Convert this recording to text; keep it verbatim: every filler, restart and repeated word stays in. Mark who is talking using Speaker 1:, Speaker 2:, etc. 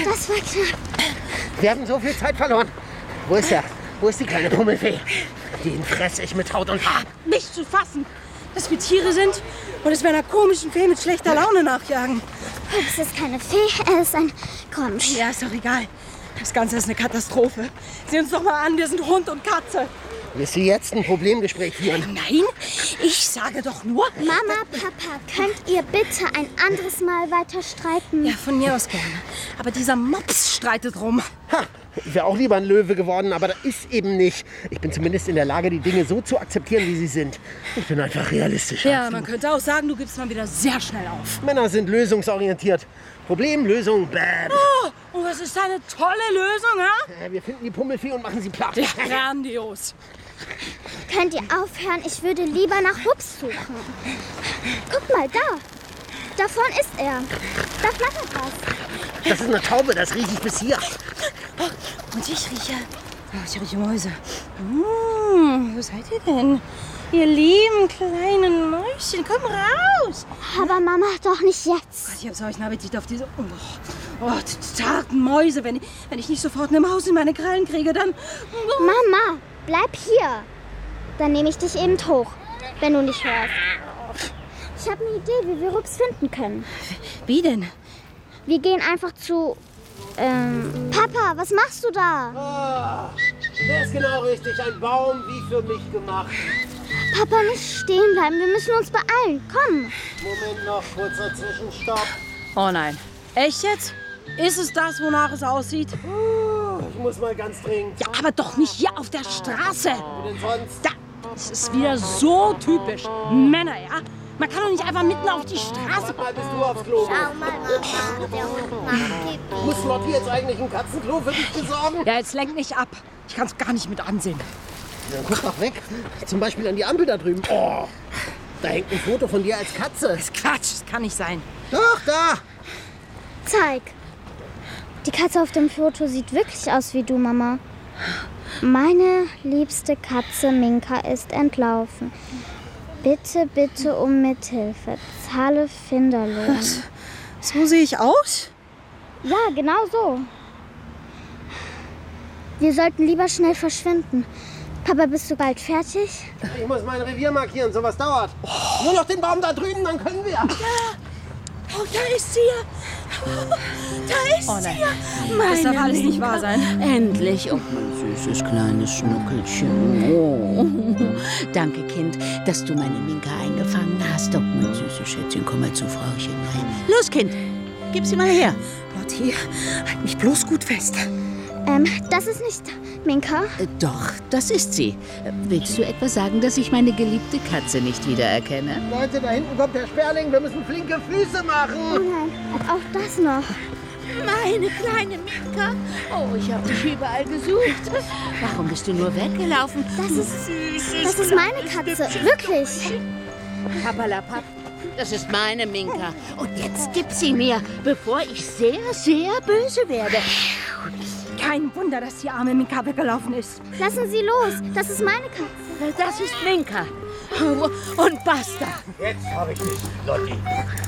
Speaker 1: Das war knapp.
Speaker 2: Wir haben so viel Zeit verloren. Wo ist er? Wo ist die kleine Pummelfee? Den fresse ich mit Haut und Haar.
Speaker 3: Nicht zu fassen, dass wir Tiere sind und es wir einer komischen Fee mit schlechter Laune nachjagen.
Speaker 1: Es ist keine Fee, er ist ein Gromsch.
Speaker 3: Ja, ist doch egal. Das Ganze ist eine Katastrophe. Sieh uns doch mal an, wir sind Hund und Katze.
Speaker 2: Willst du jetzt ein Problemgespräch führen?
Speaker 3: Nein, ich sage doch nur...
Speaker 1: Mama, Papa, könnt ihr bitte ein anderes Mal weiter streiten?
Speaker 3: Ja, von mir aus gerne. Aber dieser Mops streitet rum.
Speaker 2: Ha, ich wäre auch lieber ein Löwe geworden, aber das ist eben nicht. Ich bin zumindest in der Lage, die Dinge so zu akzeptieren, wie sie sind. Ich bin einfach realistisch.
Speaker 3: Ja, man könnte auch sagen, du gibst mal wieder sehr schnell auf.
Speaker 2: Männer sind lösungsorientiert. Problem, Lösung, bäm.
Speaker 3: Oh, und das ist eine tolle Lösung, ha?
Speaker 2: Wir finden die Pummelfee und machen sie platt.
Speaker 3: Ja, grandios.
Speaker 1: Könnt ihr aufhören? Ich würde lieber nach Hups suchen. Guck mal, da. Da vorne ist er. Da flattert was.
Speaker 2: Das ist eine Taube, das rieche ich bis hier.
Speaker 3: Und ich rieche... Oh, ich rieche Mäuse. Mmh, wo seid ihr denn? Ihr lieben kleinen Mäuschen, komm raus!
Speaker 1: Aber Mama, doch nicht jetzt.
Speaker 3: Gott, ich habe solchen Appetit auf diese oh, oh, die zarten Mäuse. Wenn ich, wenn ich nicht sofort eine Maus in meine Krallen kriege, dann... Oh.
Speaker 1: Mama, bleib hier. Dann nehme ich dich eben hoch, wenn du nicht hörst. Ich habe eine Idee, wie wir Rups finden können.
Speaker 3: Wie denn?
Speaker 1: Wir gehen einfach zu... Ähm, Papa, was machst du da?
Speaker 2: Ah, der ist genau richtig. Ein Baum wie für mich gemacht.
Speaker 1: Papa, nicht stehen bleiben. Wir müssen uns beeilen. Komm.
Speaker 2: Moment noch, kurzer Zwischenstopp.
Speaker 3: Oh nein. Echt jetzt? Ist es das, wonach es aussieht?
Speaker 2: Ich muss mal ganz dringend.
Speaker 3: Ja, aber doch nicht hier auf der Straße.
Speaker 2: Wo denn sonst?
Speaker 3: Da, das ist wieder so typisch. Männer, ja? Man kann doch nicht einfach mitten auf die Straße...
Speaker 2: Warte mal, bis du aufs Klo
Speaker 1: Schau mal, Mama, der Hund macht Pipi.
Speaker 2: Muss Lotti jetzt eigentlich ein Katzenklo für dich besorgen?
Speaker 3: Ja, jetzt lenk nicht ab. Ich kann es gar nicht mit ansehen.
Speaker 2: Ja, guck doch weg. Zum Beispiel an die Ampel da drüben. Oh, da hängt ein Foto von dir als Katze.
Speaker 3: Das ist Quatsch, das kann nicht sein.
Speaker 2: Doch, da.
Speaker 1: Zeig. Die Katze auf dem Foto sieht wirklich aus wie du, Mama. Meine liebste Katze Minka ist entlaufen. Bitte, bitte um Mithilfe. Zahle Finderlohn.
Speaker 3: Was? So sehe ich aus?
Speaker 1: Ja, genau so. Wir sollten lieber schnell verschwinden. Papa, bist du bald fertig?
Speaker 2: Ich muss mein Revier markieren, sowas dauert. Oh. Nur noch den Baum da drüben, dann können wir.
Speaker 3: Ja. Oh, da ist sie ja. Da ist
Speaker 4: Oh
Speaker 3: sie
Speaker 4: nein.
Speaker 3: ja. Das darf alles nicht wahr sein.
Speaker 4: Endlich. Oh, mein süßes kleines Schnuckelchen. Oh. Danke, Kind, dass du meine Minka eingefangen hast. Oh, mein süßes Schätzchen, komm mal zu Frauchen rein. Los, Kind, gib sie mal her.
Speaker 3: Lotti, halt mich bloß gut fest.
Speaker 1: Ähm, das ist nicht Minka.
Speaker 4: Äh, Doch, das ist sie. Äh, Willst du etwa sagen, dass ich meine geliebte Katze nicht wiedererkenne?
Speaker 2: Leute, da hinten kommt der Sperling. Wir müssen flinke Füße
Speaker 1: Oh
Speaker 2: machen.
Speaker 1: nein, auch das noch.
Speaker 4: Meine kleine Minka. Oh, ich habe dich überall gesucht. Warum bist du nur weggelaufen?
Speaker 1: Das ist, das ist meine Katze, wirklich.
Speaker 4: Papalapap, das ist meine Minka. Und jetzt gib sie mir, bevor ich sehr, sehr böse werde.
Speaker 3: Kein Wunder, dass die arme Minka weggelaufen ist.
Speaker 1: Lassen Sie los, das ist meine Katze.
Speaker 4: Das ist Minka. Und basta.
Speaker 2: Jetzt habe ich dich, Lotti.